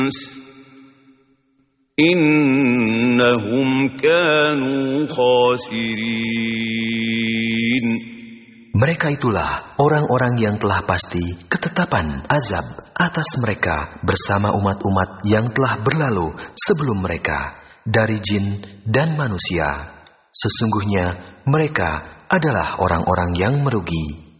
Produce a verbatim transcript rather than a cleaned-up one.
إنهم كانوا خاسرين. Mereka itulah orang-orang yang telah pasti ketetapan azab atas mereka bersama umat-umat yang telah berlalu sebelum mereka dari jin dan manusia. Sesungguhnya mereka adalah orang-orang yang merugi.